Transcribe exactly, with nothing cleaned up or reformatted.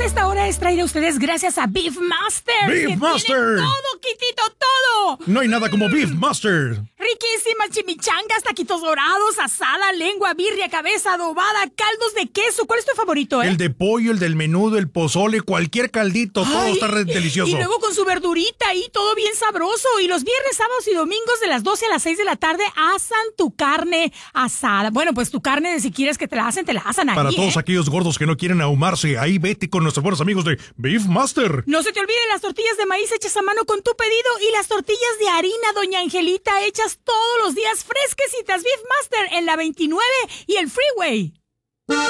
esta hora es traída a ustedes gracias a Beef Master. ¡Beef Master! Todo, Quitito, todo. No hay nada como Beef Master. Riquísimas chimichangas, taquitos dorados, asada, lengua, birria, cabeza adobada, caldos de queso. ¿Cuál es tu favorito, eh? El de pollo, el del menudo, el pozole, cualquier caldito, todo Ay, está re delicioso. Y luego con su verdurita ahí, todo bien sabroso. Y los viernes, sábados y domingos de las doce a las seis de la tarde asan tu carne asada. Bueno, pues tu carne, si quieres que te la hacen, te la asan ahí. Para todos ¿eh? aquellos gordos que no quieren ahumarse, ahí vete con nuestros buenos amigos de Beef Master. No se te olviden las tortillas de maíz hechas a mano con tu pedido y las tortillas de harina Doña Angelita hechas todos los días fresquecitas. Beef Master en la veintinueve y el Freeway.